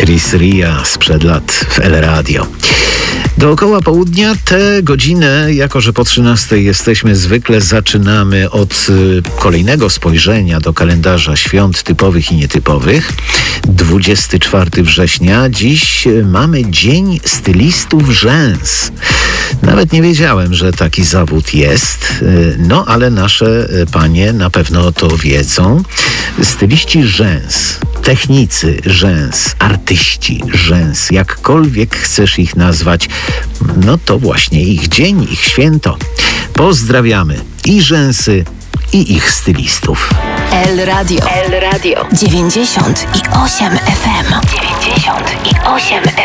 Chris Ria sprzed lat w El Radio. Dookoła południa tę godzinę, jako że po 13 jesteśmy, zwykle zaczynamy od kolejnego spojrzenia do kalendarza świąt typowych i nietypowych. 24 września. Dziś mamy Dzień Stylistów Rzęs. Nawet nie wiedziałem, że taki zawód jest, no ale nasze panie na pewno to wiedzą. Styliści rzęs, technicy rzęs, artyści rzęs, jakkolwiek chcesz ich nazwać, no to właśnie ich dzień, ich święto. Pozdrawiamy i rzęsy, i ich stylistów. El Radio 98 FM. 98 FM.